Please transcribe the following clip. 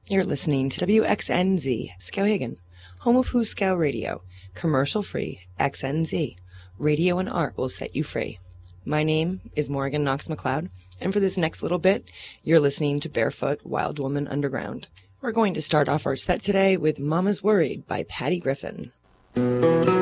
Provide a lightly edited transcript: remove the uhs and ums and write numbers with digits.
You're listening to WXNZ, Skowhegan, home of Hooskow Radio, commercial-free XNZ. Radio and art will set you free. My name is Morgan Knox McLeod, and for this next little bit, you're listening to Barefoot Wild Woman Underground. We're going to start off our set today with Mama's Worried by Patty Griffin.